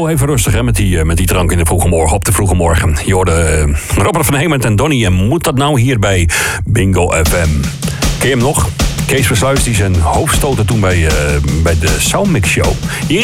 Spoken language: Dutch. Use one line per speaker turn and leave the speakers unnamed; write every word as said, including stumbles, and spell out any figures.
hou even rustig hè, met, die, met die drank in de vroege morgen, op de vroege morgen. Je hoorde uh, Robert van Hemert en Donnie en moet dat nou hier bij Bingo F M. Ken je hem nog? Kees Versluis die zijn hoofdstoten toen bij, uh, bij de Soundmix Show. Hier